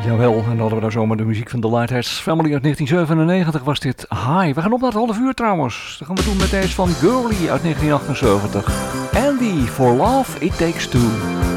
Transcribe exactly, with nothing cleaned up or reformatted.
Jawel, en dan hadden we daar zomaar de muziek van The Lightheads Family uit negentien zevenennegentig was dit. Hi, we gaan op naar het half uur trouwens. Dat gaan we doen met deze van Girlie uit negentien achtenzeventig. Andy, For Love It Takes Two.